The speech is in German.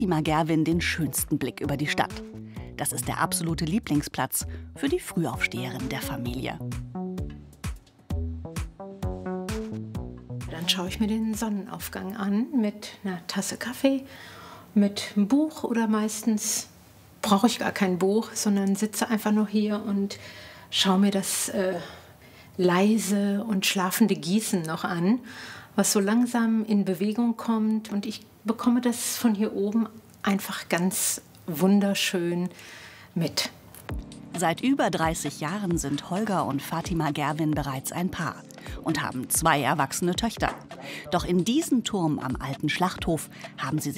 Fatima Gerwin den schönsten Blick über die Stadt. Das ist der absolute Lieblingsplatz für die Frühaufsteherin der Familie. Dann schaue ich mir den Sonnenaufgang an mit einer Tasse Kaffee, mit einem Buch oder meistens brauche ich gar kein Buch, sondern sitze einfach nur hier und schaue mir das leise und schlafende Gießen noch an, was so langsam in Bewegung kommt, und ich bekomme das von hier oben einfach ganz wunderschön mit. Seit über 30 Jahren sind Holger und Fatima Gerwin bereits ein Paar und haben 2 erwachsene Töchter. Doch in diesem Turm am alten Schlachthof haben sie sich